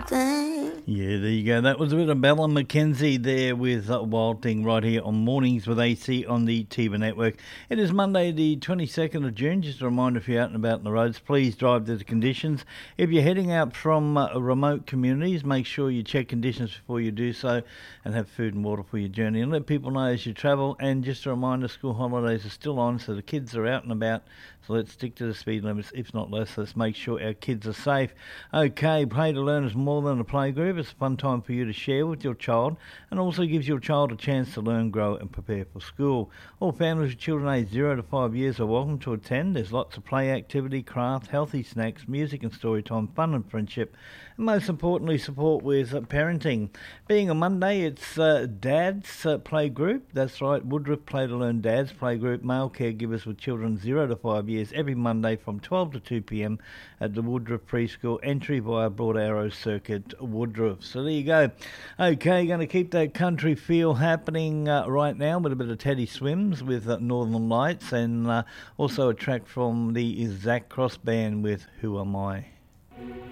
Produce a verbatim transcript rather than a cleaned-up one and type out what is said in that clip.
Thing. Yeah, there you go. That was a bit of Bella McKenzie there with uh, Wild Thing right here on Mornings with A C on the T V network. It is Monday the twenty-second of June. Just a reminder, if you're out and about on the roads, please drive to the conditions. If you're heading out from uh, remote communities, make sure you check conditions before you do so and have food and water for your journey. And let people know as you travel. And just a reminder, school holidays are still on, so the kids are out and about. So let's stick to the speed limits, if not less. Let's make sure our kids are safe. Okay, Play to Learn is more than a playgroup. It's a fun time for you to share with your child and also gives your child a chance to learn, grow and prepare for school. All families with children aged zero to five years are welcome to attend. There's lots of play activity, craft, healthy snacks, music and story time, fun and friendship, and most importantly, support with uh, parenting. Being a Monday, it's uh, Dad's uh, Play Group. That's right, Woodruff Play to Learn Dad's Play Group, male caregivers with children zero to five years, every Monday from twelve to two p m at the Woodruff Preschool, entry via Broad Arrow Circuit, Woodruff. So there you go. Okay, going to keep that country feel happening uh, right now with a bit of Teddy Swims with uh, Northern Lights, and uh, also a track from the Zach Cross Band with Who Am I?